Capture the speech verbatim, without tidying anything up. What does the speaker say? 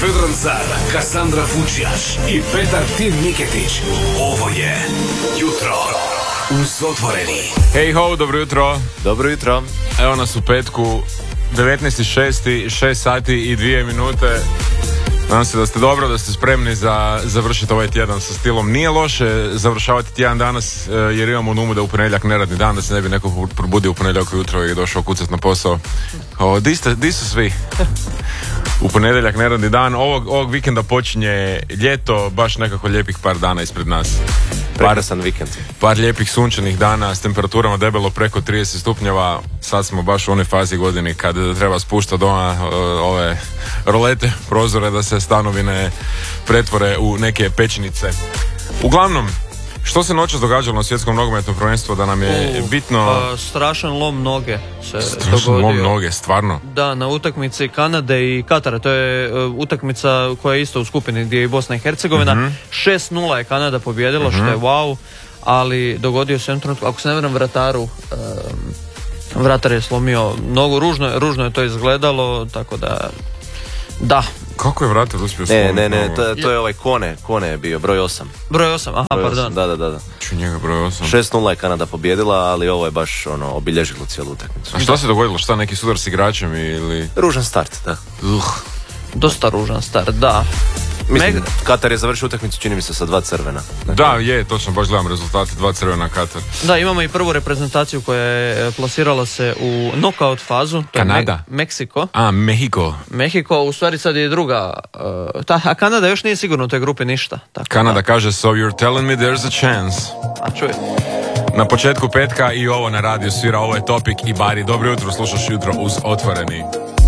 Vedran Car, Kassandra Fučjaš i Petar Tim Miketić. Ovo je Jutro uz Otvoreni. Hej ho, dobro jutro. Dobro jutro. Evo nas u petku, devetnaesti šesti, šest sati i dvije minute. Nadam se da ste dobro, da ste spremni za završiti ovaj tjedan sa stilom. Nije loše završavati tjedan danas, jer imamo na umu da u ponedjeljak neradni dan, da se ne bi neko probudio u ponedjeljak ujutro i došao kucat na posao. O, di, ste, di su svi? U ponedjeljak neradni dan. Ovog, ovog vikenda počinje ljeto, baš nekako lijepih par dana ispred nas. Prekrasan vikend. Par lijepih sunčanih dana s temperaturama debelo preko trideset stupnjeva. Sad smo baš u onoj fazi godini kad treba spuštati doma ove rolete, prozore da se stanovi ne pretvore u neke pećnice. Uglavnom, što se noćas događalo na svjetskom nogometnom prvenstvu da nam je U, bitno... Pa, strašan lom noge se strašan dogodio. lom noge, stvarno. Da, na utakmici Kanade i Katara, to je uh, utakmica koja je isto u skupini gdje je i Bosna i Hercegovina. Mm-hmm. šest nula je Kanada pobijedila, mm-hmm. što je wow, ali dogodio se jednom trenutku, ako se ne vjerujem, vrataru, um, vratar je slomio nogu, ružno, ružno je to izgledalo, tako da, da. Kako je vratar uspio slomiti? slomiti? Ne, ne, ne, to, to je ovaj Kone, Kone je bio, broj osam. Broj osam, aha, broj pardon. osam, da, da, da. Ču njega broj osam. šest nula je Kanada pobjedila, ali ovo je baš ono, obilježilo cijelu utakmicu. A šta se dogodilo? Šta, neki sudar s igračem ili... Ružan start, da. Uh. Dosta ružan start, da. Mislim, Meg... Katar je završio utakmicu, čini mi se, sa dva crvena. Dakle. Da, je, točno, baš gledam rezultate, dva crvena Katar. Da, imamo i prvu reprezentaciju koja je plasirala se u knockout fazu. To Kanada? Je Me- Meksiko. A, Mehiko. Mehiko, u stvari sad je druga. Uh, ta, a Kanada još nije sigurno u toj grupi ništa. Tako Kanada da. kaže, so you're telling me there's a chance. A čuj. Na početku petka i ovo na radiju svira, ovo je Topik i Bari. Dobro jutro, slušaš Jutro uz Otvoreni.